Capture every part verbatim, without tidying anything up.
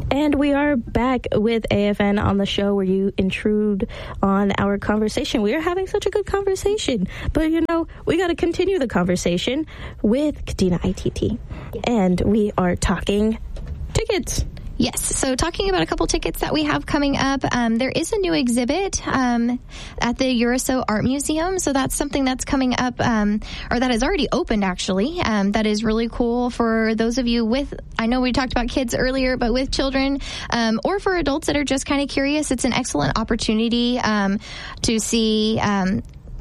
And we are back with A F N on the show where you intrude on our conversation. We are having such a good conversation, but you know, we got to continue the conversation with Kadena I T T. And we are talking tickets. Yes. So talking about a couple tickets that we have coming up, um, there is a new exhibit um, at the Uraso Art Museum. So that's something that's coming up, um, or that has already opened, actually. Um, that is really cool for those of you with, I know we talked about kids earlier, but with children um, or for adults that are just kind of curious. It's an excellent opportunity um, to see um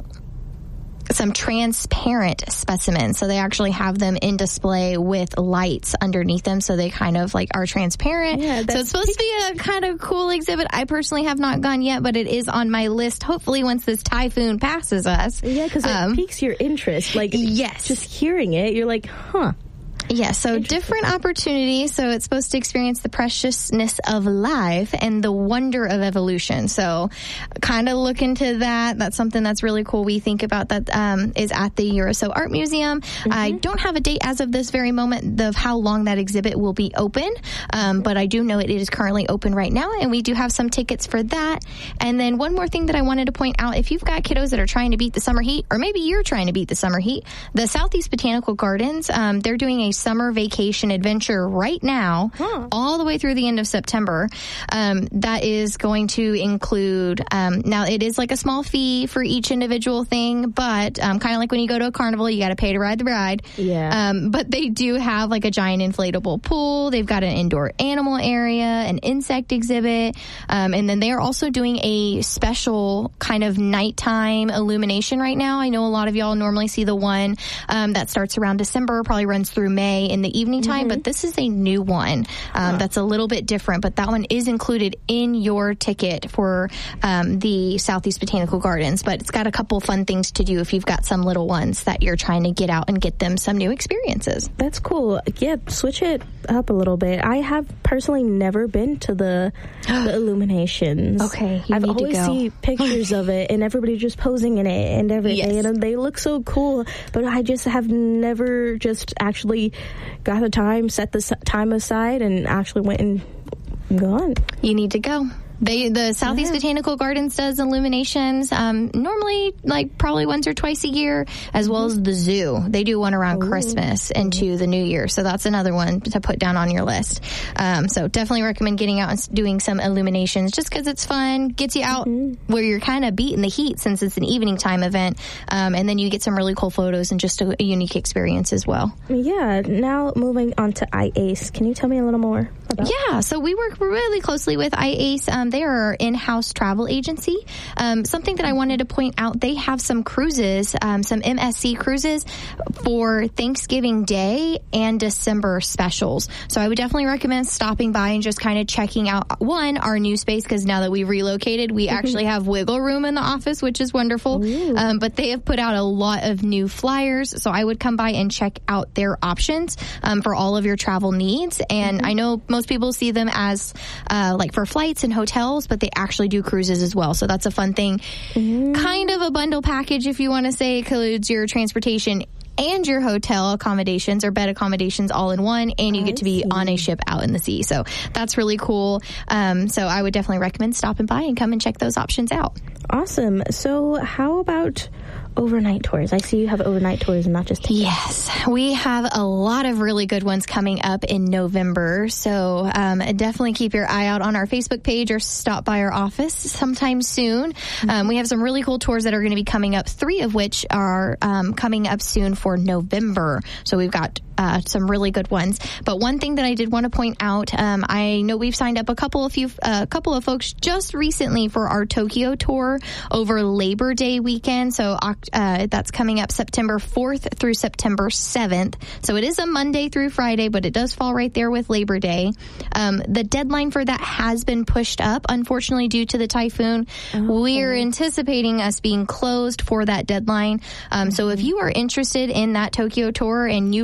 some transparent specimens. So they actually have them in display with lights underneath them. So they kind of like are transparent. Yeah, so it's supposed to be a kind of cool exhibit. I personally have not gone yet, but it is on my list. Hopefully once this typhoon passes us. Yeah, because it um, piques your interest. Like, yes. Just hearing it, you're like, huh. Yeah, so different opportunities. So it's supposed to experience the preciousness of life and the wonder of evolution. So kind of look into that. That's something that's really cool. We think about that um, is at the Uraso Art Museum. Mm-hmm. I don't have a date as of this very moment of how long that exhibit will be open, um, but I do know it is currently open right now, and we do have some tickets for that. And then one more thing that I wanted to point out, if you've got kiddos that are trying to beat the summer heat, or maybe you're trying to beat the summer heat, the Southeast Botanical Gardens, um, they're doing a summer vacation adventure right now, huh. all the way through the end of September. Um, that is going to include, um, now it is like a small fee for each individual thing, but um, kind of like when you go to a carnival, you got to pay to ride the ride. Yeah. Um, but they do have like a giant inflatable pool. They've got an indoor animal area, an insect exhibit, um, and then they are also doing a special kind of nighttime illumination right now. I know a lot of y'all normally see the one um, that starts around December, probably runs through May in the evening time, mm-hmm. but this is a new one um, huh. that's a little bit different, but that one is included in your ticket for um, the Southeast Botanical Gardens. But it's got a couple fun things to do if you've got some little ones that you're trying to get out and get them some new experiences. That's cool. Yeah, switch it up a little bit. I have personally never been to the, the illuminations. Okay, you I've need always to go. see pictures of it and everybody just posing in it and everything, yes. and they look so cool, but I just have never just actually got the time, set the time aside, and actually went and gone. You need to go. They, the Southeast yeah. Botanical Gardens does illuminations, um, normally like probably once or twice a year, as well as the zoo. They do one around Ooh. Christmas and to the New Year. So that's another one to put down on your list. Um, so definitely recommend getting out and doing some illuminations just because it's fun, gets you out mm-hmm. where you're kind of beating the heat since it's an evening time event. Um, and then you get some really cool photos and just a, a unique experience as well. Yeah. Now moving on to I A C E. Can you tell me a little more about Yeah. So we work really closely with I A C E. Um, they are our in-house travel agency. Um, something that I wanted to point out, they have some cruises, um, some M S C cruises for Thanksgiving Day and December specials. So I would definitely recommend stopping by and just kind of checking out, one, our new space, because now that we've relocated, we actually have wiggle room in the office, which is wonderful. Um, but they have put out a lot of new flyers. So I would come by and check out their options um, for all of your travel needs. And mm-hmm. I know most people see them as uh, like for flights and hotels, but they actually do cruises as well. So that's a fun thing. Mm. Kind of a bundle package, if you want to say, includes your transportation and your hotel accommodations or bed accommodations all in one, and you get to be on a ship out in the sea. So that's really cool. Um, so I would definitely recommend stopping by and come and check those options out. Awesome. So how about overnight tours? I see you have overnight tours and not just tickets. Yes, we have a lot of really good ones coming up in November. So um, definitely keep your eye out on our Facebook page or stop by our office sometime soon. Mm-hmm. Um, we have some really cool tours that are going to be coming up, three of which are um, coming up soon for November. So we've got uh, some really good ones. But one thing that I did want to point out, um, I know we've signed up a couple of few, a uh, couple of folks just recently for our Tokyo tour over Labor Day weekend. So uh, that's coming up September fourth through September seventh. So it is a Monday through Friday, but it does fall right there with Labor Day. Um, the deadline for that has been pushed up, unfortunately, due to the typhoon. Oh. We're anticipating us being closed for that deadline. Um, so if you are interested in that Tokyo tour and you've been kind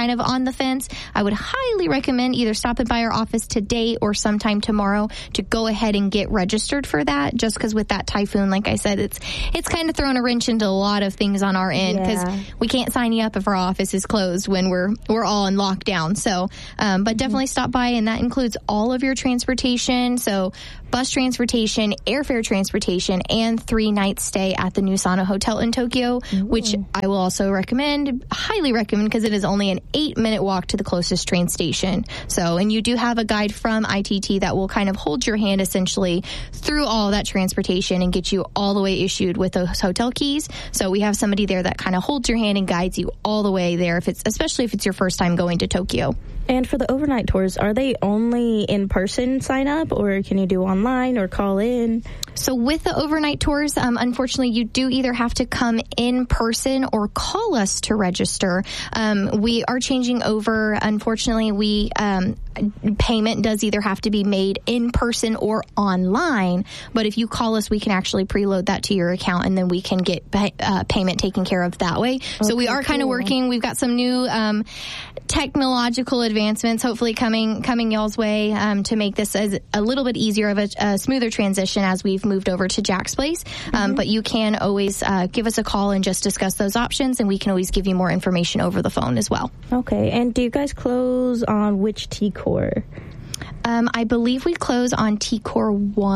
kind of on the fence, I would highly recommend either stopping by our office today or sometime tomorrow to go ahead and get registered for that, just because with that typhoon, like I said, it's it's kind of thrown a wrench into a lot of things on our end, because yeah. we can't sign you up if our office is closed when we're we're all in lockdown. So, um, but mm-hmm. definitely stop by, and that includes all of your transportation. So bus transportation, airfare transportation, and three nights stay at the Nusano Hotel in Tokyo, Ooh. Which I will also recommend, highly recommend, because it is only an eight minute walk to the closest train station. So, and you do have a guide from I T T that will kind of hold your hand essentially through all of that transportation and get you all the way issued with those hotel keys. So we have somebody there that kind of holds your hand and guides you all the way there, if it's especially if it's your first time going to Tokyo. And for the overnight tours, are they only in person sign up, or can you do online or call in? So with the overnight tours, um, unfortunately, you do either have to come in person or call us to register. Um, we are changing over. Unfortunately, we um, payment does either have to be made in person or online. But if you call us, we can actually preload that to your account, and then we can get pay, uh, payment taken care of that way. Okay, so we are cool. kind of working. We've got some new um, technological advancements, hopefully coming coming y'all's way um, to make this as a little bit easier of a, a smoother transition as we've moved over to Jack's Place. Mm-hmm. Um, but you can always uh, give us a call and just discuss those options, and we can always give you more information over the phone as well. Okay. And do you guys close on which T-Core? Um, I believe we close on T-Core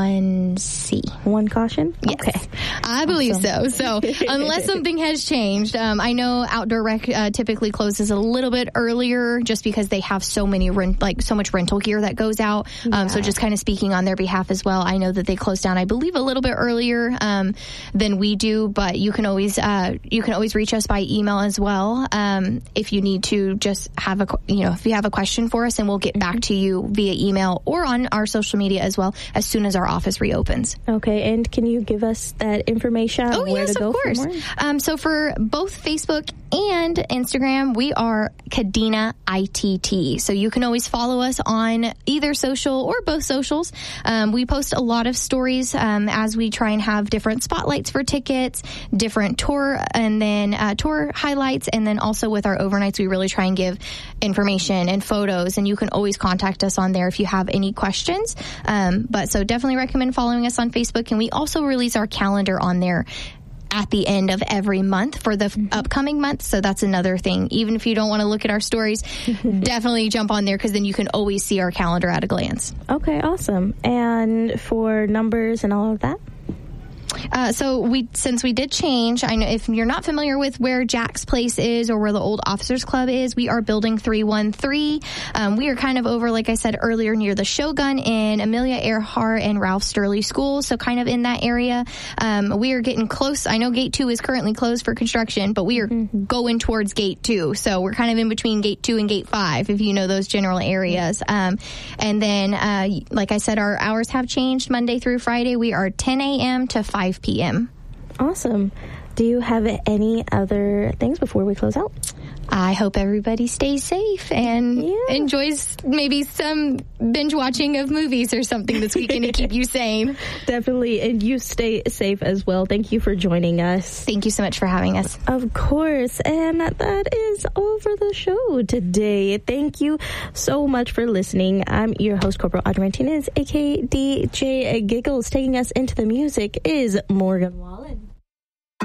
one C. One caution? Yes. Okay. I believe awesome. so. So unless something has changed, um, I know Outdoor Rec uh, typically closes a little bit earlier just because they have so many rent, like so much rental gear that goes out. Um, yeah. So just kind of speaking on their behalf as well, I know that they close down, I believe, a little bit earlier um, than we do, but you can always uh, you can always reach us by email as well um, if you need to just have a, you know, if you have a question for us, and we'll get back to you via email or on our social media as well as soon as our office reopens. Okay, and can you give us that information? Oh, where yes, to go of course. For more? Um, so for both Facebook and Instagram, we are Kadena I T T. So you can always follow us on either social or both socials. Um, we post a lot of stories um, as we try and have different spotlights for tickets, different tour, and then uh, tour highlights, and then also with our overnights, we really try and give information and photos, and you can always contact us on there if you have any questions. Um, but so definitely recommend following us on Facebook, and we also release our calendar on there at the end of every month for the mm-hmm. upcoming month. So that's another thing. Even if you don't want to look at our stories, definitely jump on there, because then you can always see our calendar at a glance. Okay, awesome. And for numbers and all of that? Uh, so we, since we did change, I know if you're not familiar with where Jack's Place is or where the old Officers Club is, we are building three one three. Um, we are kind of over, like I said earlier, near the Shogun in Amelia Earhart and Ralph Sturley School. So kind of in that area. Um, we are getting close. I know Gate two is currently closed for construction, but we are mm-hmm. going towards Gate two. So we're kind of in between Gate two and Gate five, if you know those general areas. Um, and then, uh, like I said, our hours have changed Monday through Friday. We are ten a.m. to five p.m. Awesome. Do you have any other things before we close out? I hope everybody stays safe and yeah. enjoys maybe some binge watching of movies or something this weekend to keep you sane. Definitely. And you stay safe as well. Thank you for joining us. Thank you so much for having us. Of course. And that is all for the show today. Thank you so much for listening. I'm your host, Corporal Audrey Martinez, a k a. D J Giggles. Taking us into the music is Morgan Wallace.